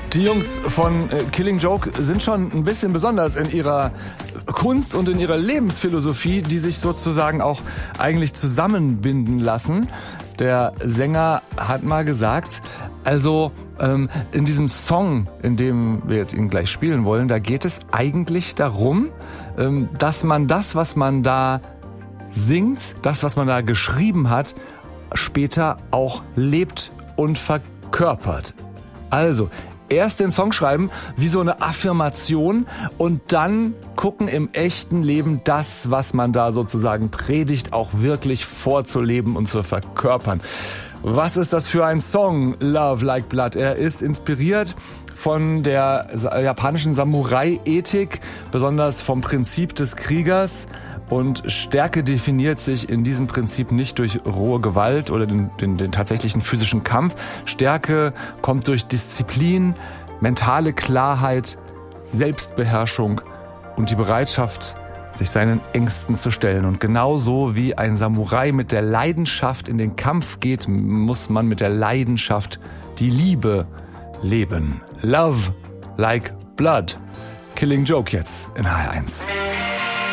Die Jungs von Killing Joke sind schon ein bisschen besonders in ihrer Kunst und in ihrer Lebensphilosophie, die sich sozusagen auch eigentlich zusammenbinden lassen. Der Sänger hat mal gesagt, also in diesem Song, in dem wir jetzt ihn gleich spielen wollen, da geht es eigentlich darum, dass man das, was man da singt, das, was man da geschrieben hat, später auch lebt und verkörpert. Also erst den Song schreiben wie so eine Affirmation und dann gucken im echten Leben das, was man da sozusagen predigt, auch wirklich vorzuleben und zu verkörpern. Was ist das für ein Song, Love Like Blood? Er ist inspiriert von der japanischen Samurai-Ethik, besonders vom Prinzip des Kriegers. Und Stärke definiert sich in diesem Prinzip nicht durch rohe Gewalt oder den tatsächlichen physischen Kampf. Stärke kommt durch Disziplin, mentale Klarheit, Selbstbeherrschung und die Bereitschaft, sich seinen Ängsten zu stellen. Und genauso wie ein Samurai mit der Leidenschaft in den Kampf geht, muss man mit der Leidenschaft die Liebe leben. Love like Blood. Killing Joke jetzt in HR1.